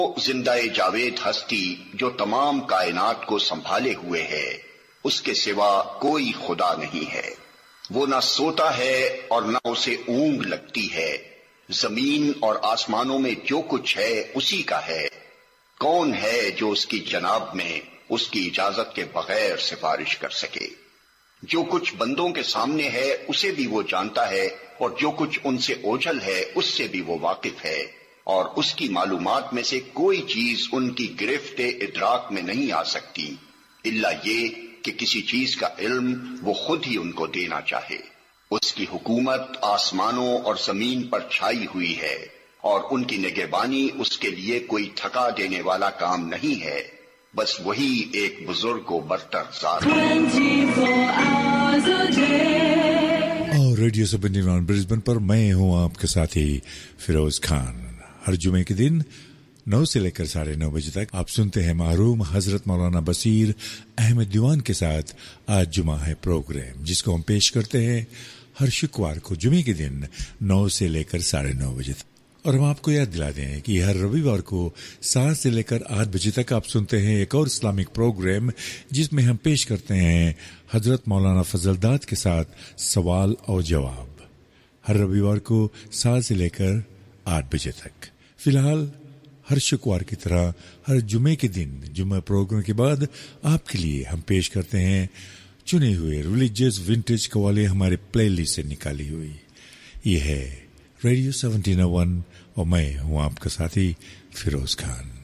زندہ جاوید ہستی جو تمام کائنات کو سنبھالے ہوئے ہے، اس کے سوا کوئی خدا نہیں ہے۔ وہ نہ سوتا ہے اور نہ اسے اونگ لگتی ہے۔ زمین اور آسمانوں میں جو کچھ ہے اسی کا ہے۔ کون ہے جو اس کی جناب میں اس کی اجازت کے بغیر سفارش کر سکے؟ جو کچھ بندوں کے سامنے ہے اسے بھی وہ جانتا ہے، اور جو کچھ ان سے اوجھل ہے اس سے بھی وہ واقف ہے، اور اس کی معلومات میں سے کوئی چیز ان کی گرفت ادراک میں نہیں آ سکتی الا یہ کہ کسی چیز کا علم وہ خود ہی ان کو دینا چاہے۔ اس کی حکومت آسمانوں اور زمین پر چھائی ہوئی ہے، اور ان کی نگہبانی اس کے لیے کوئی تھکا دینے والا کام نہیں ہے، بس وہی ایک بزرگ و برتر ذات ہے۔ اور ریڈیو 79 برسبن پر میں ہوں آپ کے ساتھی فیروز خان۔ ہر جمعے کے دن 9 سے لے کر 9:30 بجے تک آپ سنتے ہیں مرحوم حضرت مولانا بصیر احمد دیوان کے ساتھ آج جمعہ ہے پروگرام، جس کو ہم پیش کرتے ہیں ہر شکوار کو جمعے کے دن 9 سے لے کر 9:30 بجے تک۔ اور ہم آپ کو یاد دلا دیں کہ ہر رویوار کو 7 سے لے کر 8 بجے تک آپ سنتے ہیں ایک اور اسلامک پروگرام، جس میں ہم پیش کرتے ہیں حضرت مولانا فضل داد کے ساتھ سوال اور جواب، ہر رویوار کو 7 سے لے کر 8 بجے تک۔ فی الحال ہر شکوار کی طرح ہر جمعے کے دن جمعہ پروگرام کے بعد آپ کے لیے ہم پیش کرتے ہیں چنے ہوئے ریلیجیس ونٹیج قوالی ہمارے پلے لسٹ سے نکالی ہوئی۔ یہ ہے ریڈیو 79 اور میں ہوں آپ کا ساتھی فیروز خان۔